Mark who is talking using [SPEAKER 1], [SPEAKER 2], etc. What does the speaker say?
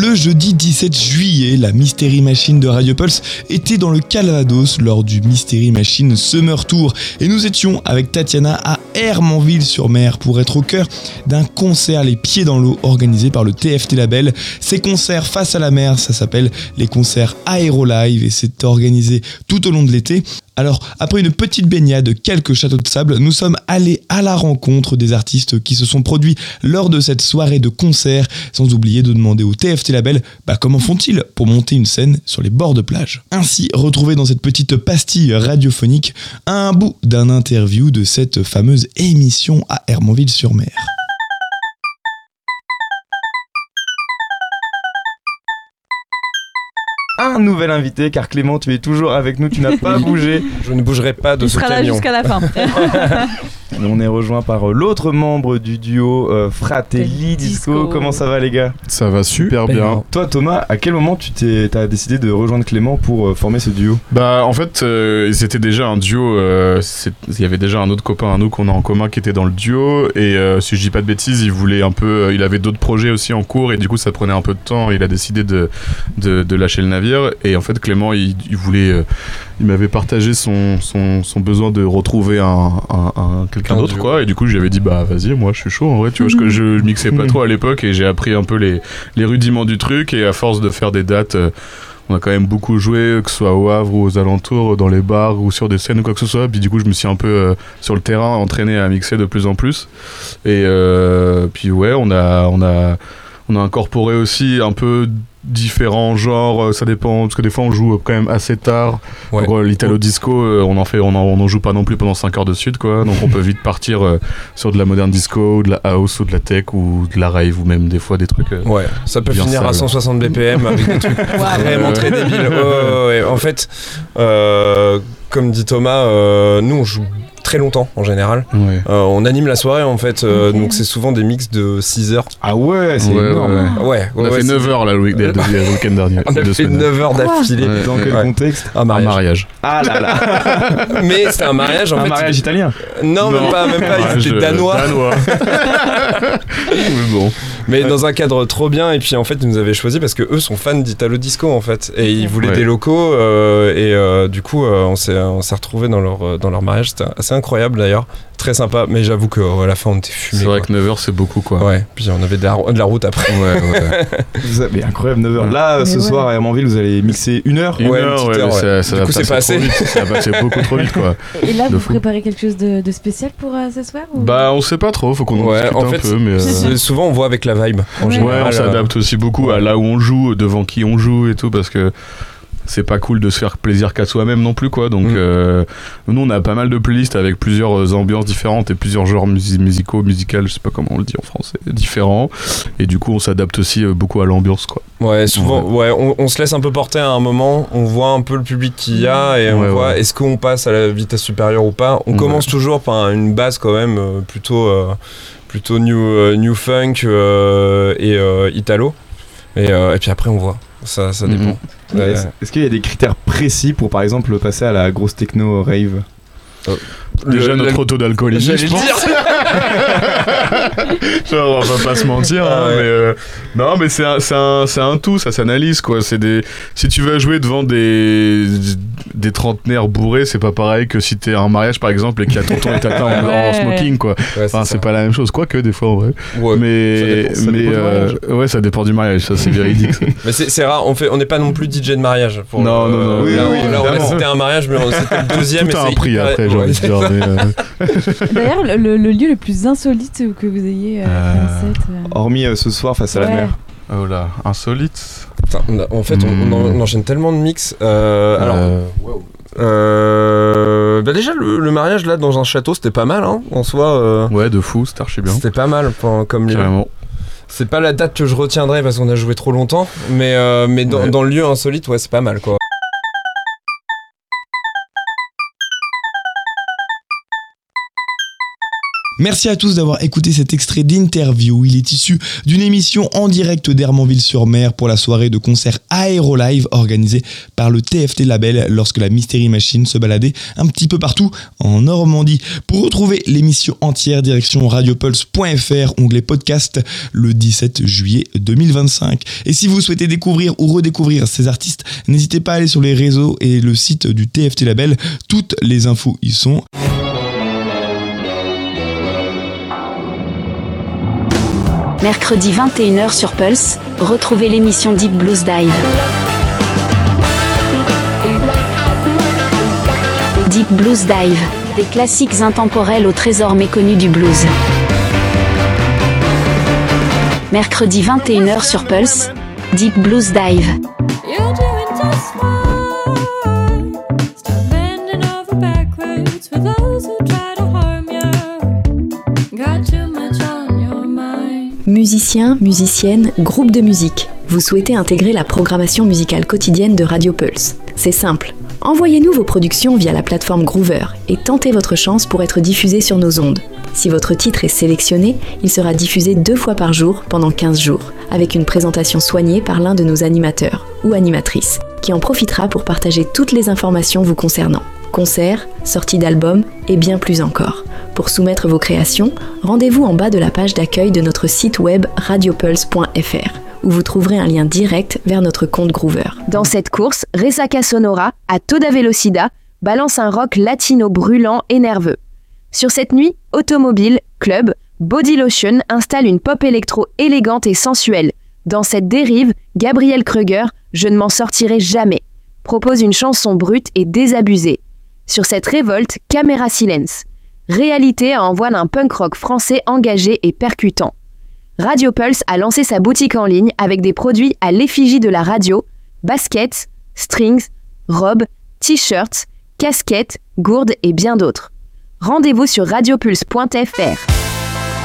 [SPEAKER 1] Le jeudi 17 juillet, la Mystery Machine de Radio Pulse était dans le Calvados lors du Mystery Machine Summer Tour et nous étions avec Tatiana à Hermanville-sur-Mer pour être au cœur d'un concert les pieds dans l'eau organisé par le TFT Label. Ces concerts face à la mer, ça s'appelle les concerts Aérolive et c'est organisé tout au long de l'été. Alors, après une petite baignade, quelques châteaux de sable, nous sommes allés à la rencontre des artistes qui se sont produits lors de cette soirée de concert, sans oublier de demander au TFT Label comment font-ils pour monter une scène sur les bords de plage. Ainsi, retrouvez dans cette petite pastille radiophonique un bout d'un interview de cette fameuse émission à Hermanville-sur-Mer.
[SPEAKER 2] Un nouvel invité, car Clément, tu es toujours avec nous, tu n'as pas bougé.
[SPEAKER 3] Je ne bougerai pas de ce camion.
[SPEAKER 4] Il sera là jusqu'à la fin.
[SPEAKER 2] On est rejoint par l'autre membre du duo, Fratelli Disco. Comment ça va les gars ?
[SPEAKER 5] Ça va super bien.
[SPEAKER 2] Toi Thomas, à quel moment t'as décidé de rejoindre Clément pour former ce duo ?
[SPEAKER 5] Bah en fait, c'était déjà un duo, il y avait déjà un autre copain à nous qu'on a en commun qui était dans le duo, et si je dis pas de bêtises, il avait d'autres projets aussi en cours, et du coup ça prenait un peu de temps, il a décidé de lâcher le navire, et en fait Clément il m'avait partagé son besoin de retrouver quelqu'un d'autre quoi, et du coup j'avais dit bah vas-y, moi je suis chaud en vrai, tu vois, je mixais pas trop à l'époque et j'ai appris un peu les rudiments du truc, et à force de faire des dates, on a quand même beaucoup joué, que ce soit au Havre ou aux alentours, dans les bars ou sur des scènes ou quoi que ce soit, puis du coup je me suis un peu sur le terrain entraîné à mixer de plus en plus, et puis ouais, on a incorporé aussi un peu différents genres, ça dépend, parce que des fois on joue quand même assez tard. Ouais. Donc, l'Italo Disco, on en joue pas non plus pendant 5 heures de suite quoi, donc on peut vite partir sur de la modern disco, de la house ou de la tech ou de la rave, ou même des fois des trucs
[SPEAKER 3] ouais, ça peut finir à 160 BPM avec des trucs vraiment très débiles. Ouais. En fait, comme dit Thomas, nous on joue très longtemps en général. Ouais. On anime la soirée en fait, donc c'est souvent des mix de 6 heures.
[SPEAKER 2] Ah ouais, c'est énorme.
[SPEAKER 3] Ouais.
[SPEAKER 5] On a fait 9 heures là, le week-end dernier.
[SPEAKER 3] On a fait 9 heures d'affilée.
[SPEAKER 2] Ouais. Dans quel contexte ?
[SPEAKER 3] Un mariage.
[SPEAKER 2] Ah là là.
[SPEAKER 3] Mais c'était un mariage en fait.
[SPEAKER 2] Un mariage italien ?
[SPEAKER 3] Non, même pas. Ils étaient danois.
[SPEAKER 5] Mais bon.
[SPEAKER 3] Mais dans un cadre trop bien, et puis en fait ils nous avaient choisi parce que eux sont fans d'Italo Disco en fait, et ils voulaient des locaux, et du coup on s'est retrouvés dans leur mariage. C'était assez incroyable d'ailleurs, très sympa, mais j'avoue qu'à la fin on était fumés.
[SPEAKER 5] C'est vrai que 9 heures c'est beaucoup quoi.
[SPEAKER 3] Ouais, puis on avait de la route après.
[SPEAKER 5] Ouais.
[SPEAKER 2] Mais incroyable, 9 heures. Là ce soir à Hermanville vous allez mixer 1 heure.
[SPEAKER 5] Une heure. Ça
[SPEAKER 3] du coup c'est passé.
[SPEAKER 5] Ça va passer beaucoup trop vite quoi.
[SPEAKER 4] Et là vous préparez quelque chose de spécial pour ce soir ou...
[SPEAKER 5] Bah on sait pas trop, faut qu'on en discute un peu, mais
[SPEAKER 3] souvent on voit avec la vibe en général.
[SPEAKER 5] Ouais, on s'adapte aussi beaucoup à là où on joue, devant qui on joue et tout, parce que c'est pas cool de se faire plaisir qu'à soi-même non plus quoi, donc nous on a pas mal de playlists avec plusieurs ambiances différentes et plusieurs genres musicales, je sais pas comment on le dit en français, différents, et du coup on s'adapte aussi beaucoup à l'ambiance quoi.
[SPEAKER 3] Ouais, souvent on se laisse un peu porter à un moment, on voit un peu le public qu'il y a, et on voit est-ce qu'on passe à la vitesse supérieure ou pas. On commence toujours par une base quand même plutôt new funk et italo, et puis après on voit. Ça dépend.
[SPEAKER 2] Est-ce qu'il y a des critères précis pour par exemple passer à la grosse techno rave ?
[SPEAKER 5] Déjà notre taux d'alcoolisme, je pense. Genre, on va pas se mentir, mais non, mais c'est un tout, ça s'analyse quoi. Si tu vas jouer devant des trentenaires bourrés, c'est pas pareil que si t'es à un mariage par exemple et qu'il y a tonton et tata en smoking quoi. Ouais, c'est pas la même chose, quoique des fois en vrai. Ouais, mais ouais, ça dépend du mariage, ça c'est véridique. Ça.
[SPEAKER 3] Mais c'est rare, on n'est pas non plus DJ de mariage.
[SPEAKER 5] Non.
[SPEAKER 3] Là, c'était un mariage, mais c'était le deuxième.
[SPEAKER 5] Tout a un prix après, j'ai envie de dire.
[SPEAKER 4] D'ailleurs, le lieu le plus insolite que vous ayez fait un set
[SPEAKER 2] hormis ce soir face à la mer.
[SPEAKER 5] Oh là, insolite.
[SPEAKER 3] Enfin, en fait, on enchaîne tellement de mix. Déjà, le mariage là dans un château, c'était pas mal en soi.
[SPEAKER 5] Ouais, de fou, c'était archi bien.
[SPEAKER 3] C'était pas mal comme lieu.
[SPEAKER 5] Carrément.
[SPEAKER 3] C'est pas la date que je retiendrai parce qu'on a joué trop longtemps, mais dans le lieu insolite, ouais, c'est pas mal quoi.
[SPEAKER 1] Merci à tous d'avoir écouté cet extrait d'interview. Il est issu d'une émission en direct d'Hermanville-sur-Mer pour la soirée de concert Aérolive organisée par le TFT Label lorsque la Mystery Machine se baladait un petit peu partout en Normandie. Pour retrouver l'émission entière, direction radiopulse.fr, onglet podcast, le 17 juillet 2025. Et si vous souhaitez découvrir ou redécouvrir ces artistes, n'hésitez pas à aller sur les réseaux et le site du TFT Label. Toutes les infos y sont.
[SPEAKER 6] Mercredi 21h sur Pulse, retrouvez l'émission Deep Blues Dive. Deep Blues Dive, des classiques intemporels au trésor méconnu du blues. Mercredi 21h sur Pulse, Deep Blues Dive.
[SPEAKER 7] Musiciens, musiciennes, groupe de musique, vous souhaitez intégrer la programmation musicale quotidienne de Radio Pulse. C'est simple. Envoyez-nous vos productions via la plateforme Groover et tentez votre chance pour être diffusé sur nos ondes. Si votre titre est sélectionné, il sera diffusé 2 fois par jour pendant 15 jours, avec une présentation soignée par l'un de nos animateurs ou animatrices, qui en profitera pour partager toutes les informations vous concernant. Concerts, sorties d'albums et bien plus encore. Pour soumettre vos créations, rendez-vous en bas de la page d'accueil de notre site web radiopulse.fr, où vous trouverez un lien direct vers notre compte Groover.
[SPEAKER 8] Dans cette course, Resaca Sonora, à toda velocida, balance un rock latino brûlant et nerveux. Sur cette nuit, automobile, club, Body Lotion installe une pop électro élégante et sensuelle. Dans cette dérive, Gabriel Kruger, Je ne m'en sortirai jamais, propose une chanson brute et désabusée. Sur cette révolte, Caméra Silence. Réalité envoie un punk rock français engagé et percutant. Radio Pulse a lancé sa boutique en ligne avec des produits à l'effigie de la radio, baskets, strings, robes, t-shirts, casquettes, gourdes et bien d'autres. Rendez-vous sur radiopulse.fr.